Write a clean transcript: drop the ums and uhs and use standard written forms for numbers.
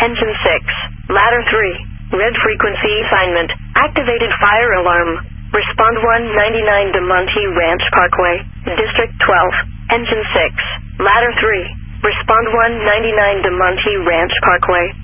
Engine 6, Ladder 3, red frequency assignment, activated fire alarm. Respond 199 De Monte Ranch Parkway, District 12, Engine 6, Ladder 3, respond 199 De Monte Ranch Parkway.